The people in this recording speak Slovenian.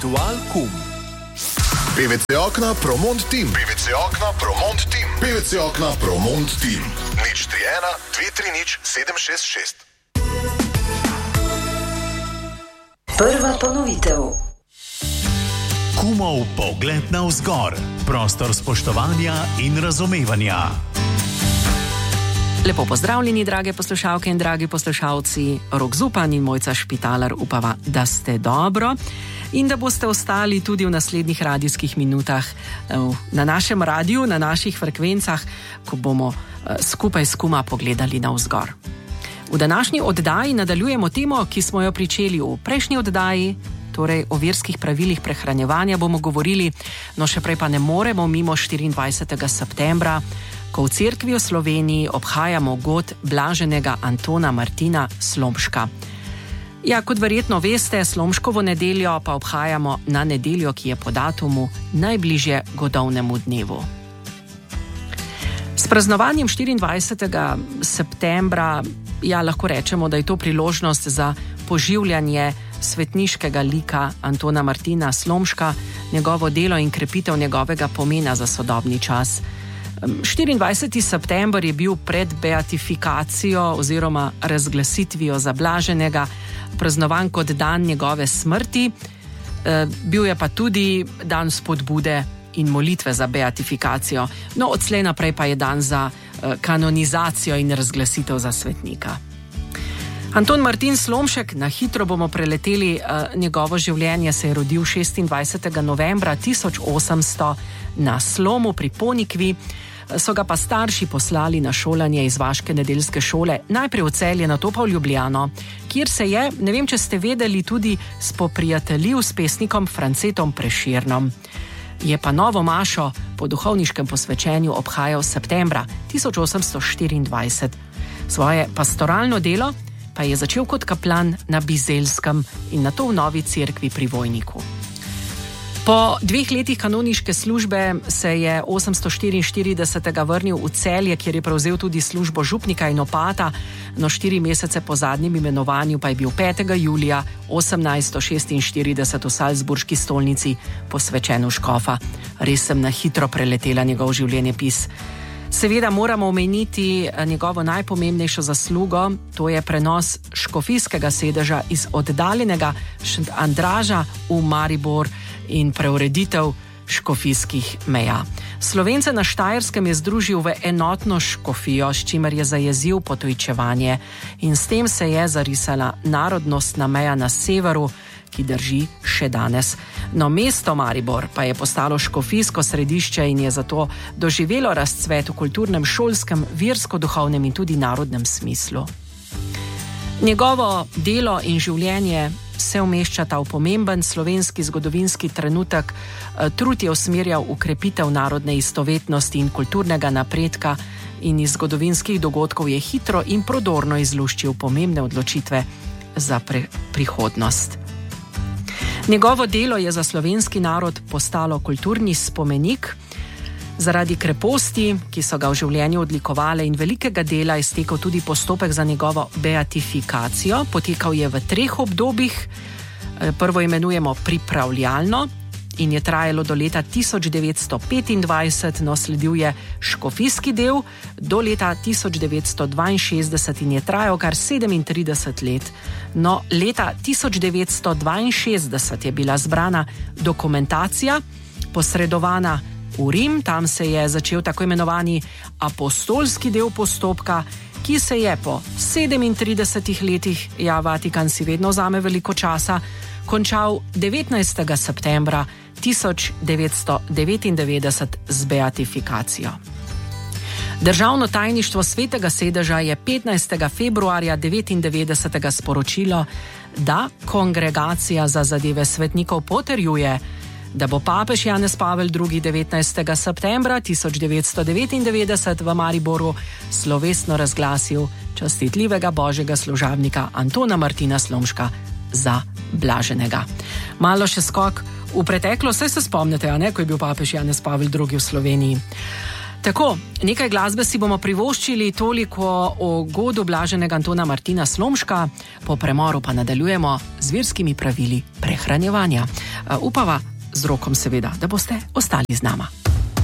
Aktualkum. PVC Okna Promont Team. PVC Okna Promont Team. PVC Okna Promont Team. 031 230 766. Prva ponovitev. Kumov pogled navzgor. Prostor spoštovanja in razumevanja. Lepo pozdravljeni, drage poslušalke in dragi poslušalci. Rok Zupan in Mojca Špitaler upava, da ste dobro in da boste ostali tudi v naslednjih radijskih minutah na našem radiju, na naših frekvencah, ko bomo skupaj s Kuma pogledali navzgor. V današnji oddaji nadaljujemo temo, ki smo jo pričeli v prejšnji oddaji, torej o verskih pravilih prehranjevanja bomo govorili, no še prej pa ne moremo mimo 24. septembra, ko v cerkvi v Sloveniji obhajamo god blaženega Antona Martina Slomška. Ja, kot verjetno veste, Slomškovo nedeljo pa obhajamo na nedeljo, ki je po datumu najbližje godovnemu dnevu. S praznovanjem 24. septembra, ja, lahko rečemo, da je to priložnost za poživljanje svetniškega lika Antona Martina Slomška, njegovo delo in krepitev njegovega pomena za sodobni čas. 24. september je bil pred beatifikacijo oziroma razglasitvijo za blaženega praznovan kot dan njegove smrti, bil je pa tudi dan spodbude in molitve za beatifikacijo. No, odslej naprej pa je dan za kanonizacijo in razglasitev za svetnika. Anton Martin Slomšek, na hitro bomo preleteli njegovo življenje, se je rodil 26. novembra 1800 na Slomu pri Ponikvi. So ga pa starši poslali na šolanje iz vaške nedeljske šole, najprej v Celje, nato pa v Ljubljano, kjer se je, ne vem, če ste vedeli, tudi spoprijateljil s pesnikom Francetom Prešernom. Je pa novo mašo po duhovniškem posvečenju obhajal septembra 1824. Svoje pastoralno delo pa je začel kot kaplan na Bizelskem in nato v novi cerkvi pri Vojniku. Po 2 letih kanoniške službe se je 844. vrnil v Celje, kjer je prevzel tudi službo župnika in opata, no 4 mesece po zadnjem imenovanju pa je bil 5. julija 1846 v Salzburški stolnici posvečen v škofa. Res sem na hitro preletela njegov življenjepis. Seveda moramo omeniti njegovo najpomembnejšo zaslugo, to je prenos škofijskega sedeža iz oddaljenega Šent Andraža v Maribor in preureditev škofijskih meja. Slovence na Štajerskem je združil v enotno škofijo, s čimer je zajezil potujčevanje in s tem se je zarisala narodnostna meja na severu, ki drži še danes. No, mesto Maribor pa je postalo škofijsko središče in je zato doživelo razcvet v kulturnem, šolskem, versko-duhovnem in tudi narodnem smislu. Njegovo delo in življenje se umeščata v pomemben slovenski zgodovinski trenutek. Trud je usmerjal v krepitev narodne istovetnosti in kulturnega napredka in iz zgodovinskih dogodkov je hitro in prodorno izluščil pomembne odločitve za prihodnost. Njegovo delo je za slovenski narod postalo kulturni spomenik. Zaradi kreposti, ki so ga v življenju odlikovale in velikega dela, je stekel tudi postopek za njegovo beatifikacijo. Potekal je v 3 obdobjih. Prvo imenujemo pripravljalno in je trajalo do leta 1925, no sledil je škofijski del do leta 1962 in je trajal kar 37 let. No, leta 1962 je bila zbrana dokumentacija, posredovana v Rim, tam se je začel tako imenovani apostolski del postopka, ki se je po 37 letih, ja, Vatikan si vedno vzame veliko časa, končal 19. septembra 1999 z beatifikacijo. Državno tajništvo Svetega sedeža je 15. februarja 1999 sporočilo, da Kongregacija za zadeve svetnikov potrjuje, da bo papež Janez Pavel II. 19. septembra 1999 v Mariboru slovesno razglasil častitljivega božjega služabnika Antona Martina Slomška za blaženega. Malo še skok v preteklo, saj se spomnite, a ne, ko je bil papež Janez Pavel II. V Sloveniji. Tako, nekaj glasbe si bomo privoščili, toliko o godu blaženega Antona Martina Slomška, po premoru pa nadaljujemo z verskimi pravili prehranjevanja. Upava, z Rokom seveda, da boste ostali z nama.